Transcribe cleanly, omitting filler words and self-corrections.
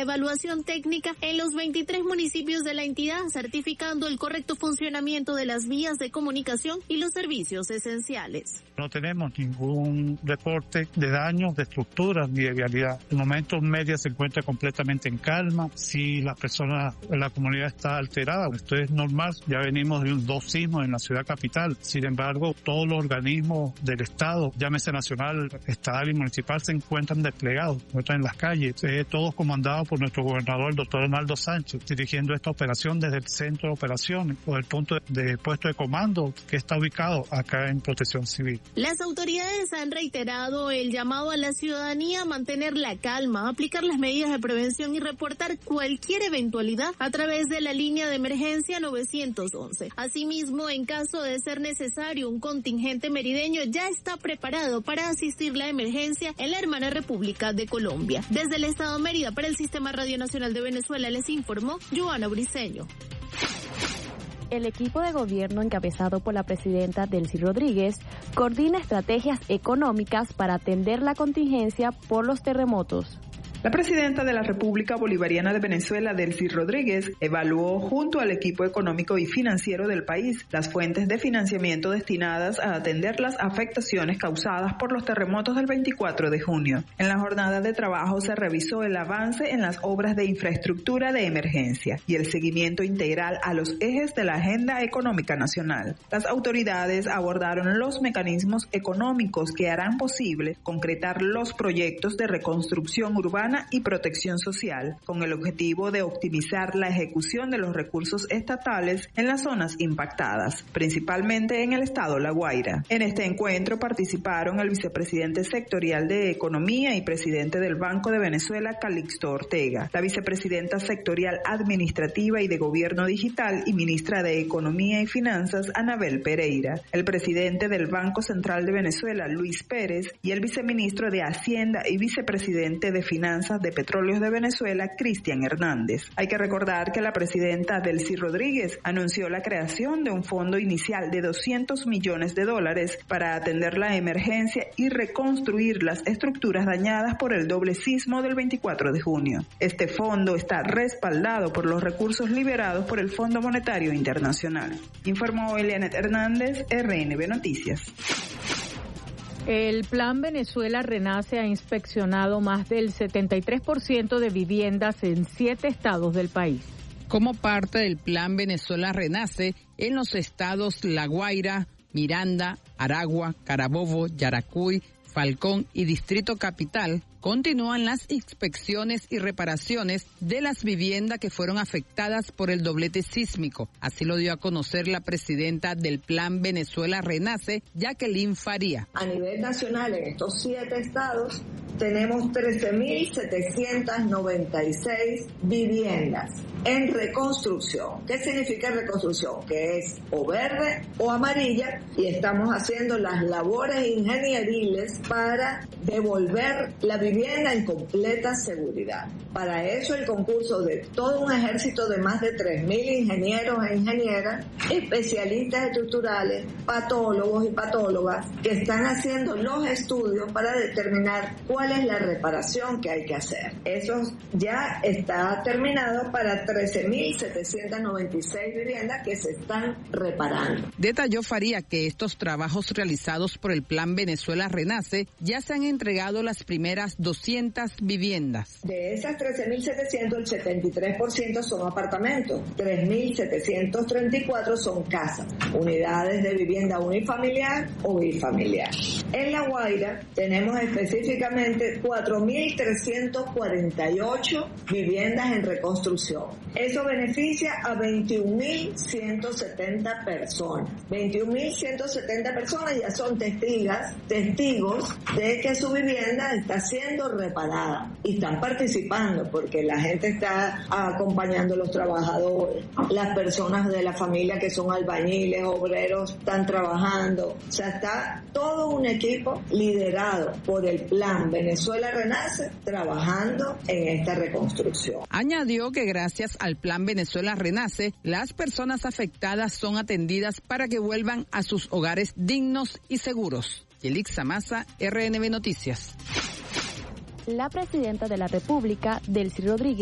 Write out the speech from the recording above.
evaluación técnica en los 23 municipios de la entidad, certificando el correcto funcionamiento de las vías de comunicación y los servicios esenciales. No tenemos ningún reporte de daños de estructuras ni de vialidad. En momentos media se encuentra completamente en calma. Si la comunidad está alterada, esto es normal. Ya venimos de 2 sismos en la ciudad capital. Sin embargo, todos los organismos del Estado, llámese nacional, estatal y municipal, se encuentran desplegados, se encuentran en las calles, todos comandados por nuestro gobernador, el doctor Arnaldo Sánchez, dirigiendo esta operación desde el centro de operaciones o el punto de puesto de comando que está ubicado acá en Protección Civil. Las autoridades han reiterado el llamado a la ciudadanía a mantener la calma, aplicar las medidas de prevención y reportar cualquier eventualidad a través de la línea de emergencia 911. Asimismo, en caso de ser necesario, un contingente merideño ya está preparado para asistir la emergencia en la hermana República de Colombia. Desde el estado Mérida, para el Sistema Radio Nacional de Venezuela, les informó Joana Briceño. El equipo de gobierno encabezado por la presidenta Delcy Rodríguez coordina estrategias económicas para atender la contingencia por los terremotos. La presidenta de la República Bolivariana de Venezuela, Delcy Rodríguez, evaluó junto al equipo económico y financiero del país las fuentes de financiamiento destinadas a atender las afectaciones causadas por los terremotos del 24 de junio. En la jornada de trabajo se revisó el avance en las obras de infraestructura de emergencia y el seguimiento integral a los ejes de la agenda económica nacional. Las autoridades abordaron los mecanismos económicos que harán posible concretar los proyectos de reconstrucción urbana y protección social, con el objetivo de optimizar la ejecución de los recursos estatales en las zonas impactadas, principalmente en el estado La Guaira. En este encuentro participaron el vicepresidente sectorial de Economía y presidente del Banco de Venezuela, Calixto Ortega, la vicepresidenta sectorial administrativa y de Gobierno Digital y ministra de Economía y Finanzas, Anabel Pereira, el presidente del Banco Central de Venezuela, Luis Pérez, y el viceministro de Hacienda y vicepresidente de Finanzas de Petróleos de Venezuela, Cristian Hernández. Hay que recordar que la presidenta Delcy Rodríguez anunció la creación de un fondo inicial de $200 millones para atender la emergencia y reconstruir las estructuras dañadas por el doble sismo del 24 de junio. Este fondo está respaldado por los recursos liberados por el Fondo Monetario Internacional. Informó Elianet Hernández, RNB Noticias. El Plan Venezuela Renace ha inspeccionado más del 73% de viviendas en 7 estados del país. Como parte del Plan Venezuela Renace, en los estados La Guaira, Miranda, Aragua, Carabobo, Yaracuy, Falcón y Distrito Capital, continúan las inspecciones y reparaciones de las viviendas que fueron afectadas por el doblete sísmico. Así lo dio a conocer la presidenta del Plan Venezuela Renace, Jacqueline Faría. A nivel nacional, en estos 7 estados, tenemos 13.796 viviendas en reconstrucción. ¿Qué significa reconstrucción? Que es o verde o amarilla, y estamos haciendo las labores ingenieriles para devolver la vivienda en completa seguridad. Para eso el concurso de todo un ejército de más de 3.000 ingenieros e ingenieras, especialistas estructurales, patólogos y patólogas, que están haciendo los estudios para determinar cuál es la reparación que hay que hacer. Eso ya está terminado para 13.796 viviendas que se están reparando. Detalló Faría que estos trabajos realizados por el Plan Venezuela Renace ya se han entregado las primeras 200 viviendas. De esas 13.700, el 73% son apartamentos, 3.734 son casas, unidades de vivienda unifamiliar o bifamiliar. En La Guaira tenemos específicamente 4.348 viviendas en reconstrucción. Eso beneficia a 21.170 personas. 21.170 personas ya son testigos de que su vivienda está siendo reparada y están participando porque la gente está acompañando a los trabajadores, las personas de la familia que son albañiles, obreros, están trabajando. O sea, está todo un equipo liderado por el Plan Venezuela Renace trabajando en esta reconstrucción. Añadió que gracias al Plan Venezuela Renace, las personas afectadas son atendidas para que vuelvan a sus hogares dignos y seguros. Yelixa Maza, RNB Noticias. La presidenta de la República, Delcy Rodríguez,